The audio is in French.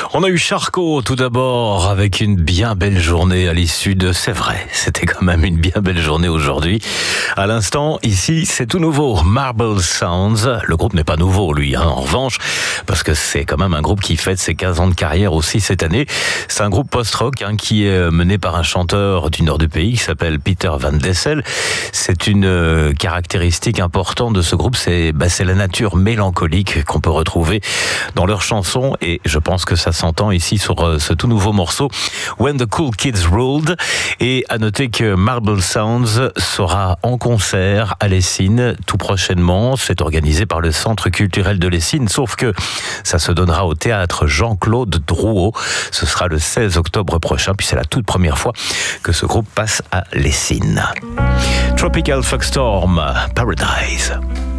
On a eu Charcot tout d'abord avec une bien belle journée à l'issue de... C'est vrai, c'était quand même une bien belle journée aujourd'hui. À l'instant, ici, c'est tout nouveau. Marble Sounds. Le groupe n'est pas nouveau, lui, en revanche, parce que c'est quand même un groupe qui fête ses 15 ans de carrière aussi cette année. C'est un groupe post-rock qui est mené par un chanteur du nord du pays qui s'appelle Peter Van Dessel. C'est une caractéristique importante de ce groupe, c'est la nature mélancolique qu'on peut retrouver dans leurs chansons, et je pense que ça s'entend ici sur ce tout nouveau morceau When the Cool Kids Ruled. Et à noter que Marble Sounds sera en concert à Lessines tout prochainement. C'est organisé par le Centre culturel de Lessines, sauf que ça se donnera au théâtre Jean-Claude Drouot. Ce sera le 16 octobre prochain, puis c'est la toute première fois que ce groupe passe à Lessines. Tropical Fuckstorm, Paradise.